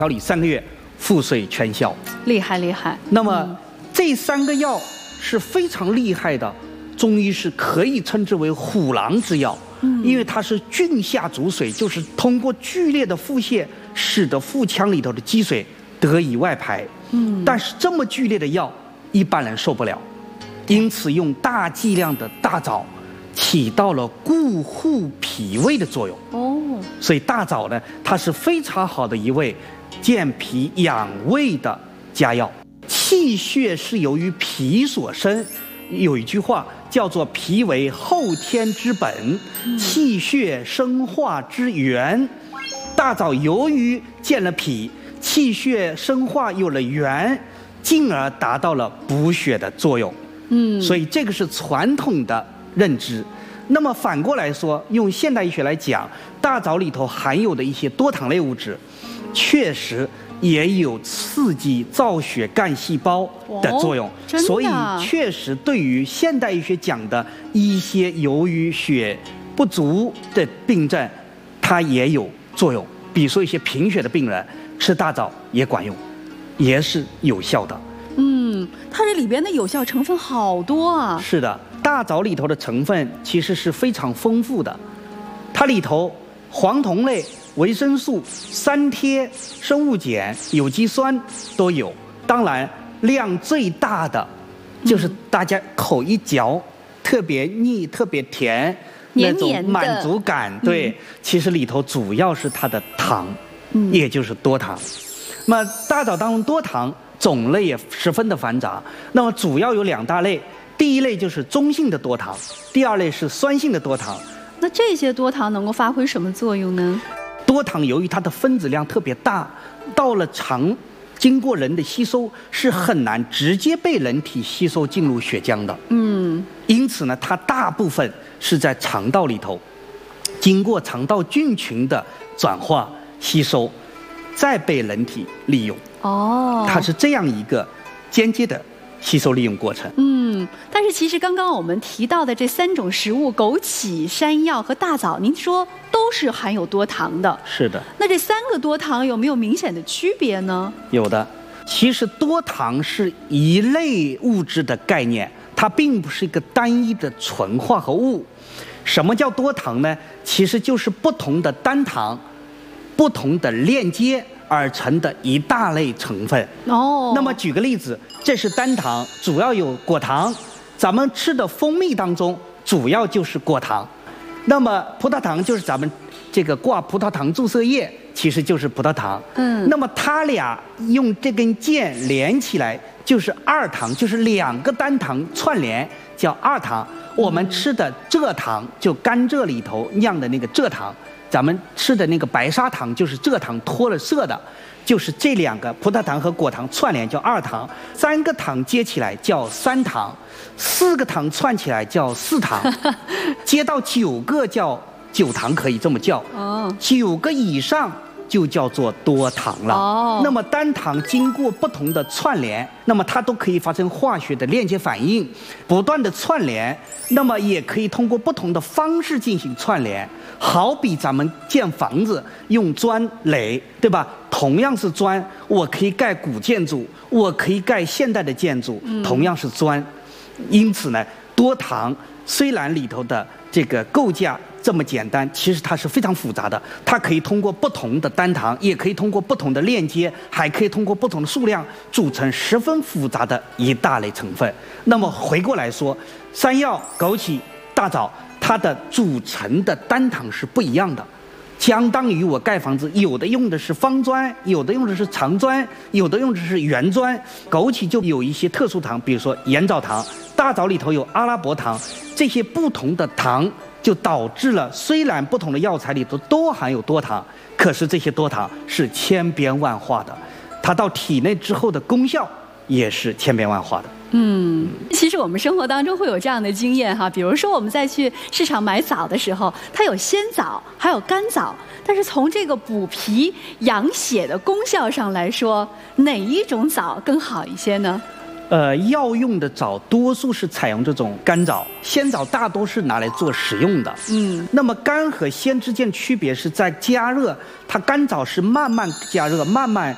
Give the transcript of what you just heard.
调理3个月，腹水全消。 厉害厉害。 那么这3个药是非常厉害的，中医是可以称之为虎狼之药。因为它是菌下逐水，就是通过剧烈的腹泻，使得腹腔里头的积水得以外排。但是这么剧烈的药，一般人受不了，因此用大剂量的大枣，起到了固护脾胃的作用。所以大枣呢，它是非常好的一味健脾养胃的佳药。气血是由于脾所生，有一句话叫做“脾为后天之本，气血生化之源”。大枣由于健了脾，气血生化有了源，进而达到了补血的作用。所以这个是传统的认知。那么反过来说，用现代医学来讲，大枣里头含有的一些多糖类物质，确实也有刺激造血干细胞的作用。所以确实对于现代医学讲的一些由于血不足的病症，它也有作用。比如说一些贫血的病人吃大枣也管用，也是有效的。 它这里边的有效成分好多啊。 是的，大枣里头的成分其实是非常丰富的，它里头黄酮类、维生素、三萜、生物碱、有机酸都有。当然量最大的就是大家口一嚼特别腻、特别甜，那种满足感。对，其实里头主要是它的糖，也就是多糖。那么大枣当中多糖种类也十分的繁杂，那么主要有2大类，第一类就是中性的多糖，第2类是酸性的多糖。 那这些多糖能够发挥什么作用呢？ 多糖由于它的分子量特别大，到了肠经过人的吸收是很难直接被人体吸收进入血浆的。因此呢，它大部分是在肠道里头，经过肠道菌群的转化吸收，再被人体利用。它是这样一个间接的吸收利用过程。 但是其实刚刚我们提到的这3种食物，枸杞、山药和大枣，您说都是含有多糖的。 是的。 那这3个多糖有没有明显的区别呢？ 有的。其实多糖是一类物质的概念，它并不是一个单一的纯化合物。什么叫多糖呢？其实就是不同的单糖、不同的链接而成的一大类成分。那么举个例子，这是单糖，主要有果糖，咱们吃的蜂蜜当中主要就是果糖。那么葡萄糖就是咱们这个挂葡萄糖注射液，其实就是葡萄糖。那么它俩用这根键连起来就是2糖，就是2个单糖串联叫2糖。我们吃的蔗糖就甘蔗里头酿的那个蔗糖，咱们吃的那个白砂糖就是蔗糖脱了色的，就是这2个葡萄糖和果糖串联叫2糖，3个糖接起来叫3糖，4个糖串起来叫4糖，接到9个叫9糖，可以这么叫。9个以上就叫做多糖了。那么单糖经过不同的串联，那么它都可以发生化学的链接反应，不断的串联，那么也可以通过不同的方式进行串联。好比咱们建房子用砖垒，对吧？同样是砖，我可以盖古建筑，我可以盖现代的建筑，同样是砖。因此呢，多糖虽然里头的这个构架这么简单，其实它是非常复杂的。它可以通过不同的单糖，也可以通过不同的链接，还可以通过不同的数量组成十分复杂的一大类成分。那么回过来说，山药、枸杞、大枣，它的组成的单糖是不一样的。相当于我盖房子，有的用的是方砖，有的用的是长砖，有的用的是圆砖。枸杞就有一些特殊糖，比如说盐枣糖，大枣里头有阿拉伯糖，这些不同的糖就导致了，虽然不同的药材里头都含有多糖，可是这些多糖是千变万化的，它到体内之后的功效也是千变万化的。 其实我们生活当中会有这样的经验哈，比如说我们在去市场买枣的时候，它有鲜枣，还有干枣，但是从这个补脾养血的功效上来说，哪一种枣更好一些呢？ 药用的枣多数是采用这种干枣，鲜枣大多是拿来做食用的。那么干和鲜之间区别是在加热，它干枣是慢慢加热，慢慢